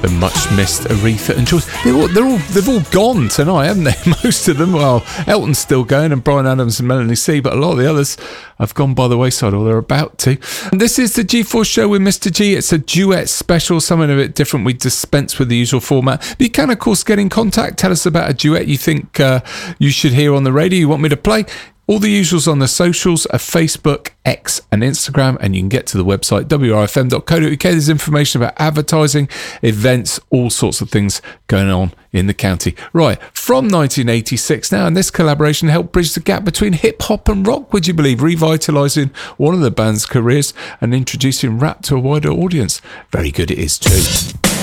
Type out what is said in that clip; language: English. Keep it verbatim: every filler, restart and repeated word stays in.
the much missed Aretha and George. They're all, they're all, they've all gone tonight, haven't they? Most of them. Well, Elton's still going, and Bryan Adams and Melanie C, but a lot of the others have gone by the wayside, or they're about to. And this is the G four Show with Mister G. It's a duet special, something a bit different. We dispense with the usual format. But you can, of course, get in contact. Tell us about a duet you think uh, you should hear on the radio, you want me to play. All the usuals on the socials are Facebook, X and Instagram, and you can get to the website w r f m dot co dot u k. There's information about advertising, events, all sorts of things going on in the county. Right, from nineteen eighty-six now, and this collaboration helped bridge the gap between hip-hop and rock, would you believe, revitalising one of the band's careers and introducing rap to a wider audience. Very good it is too.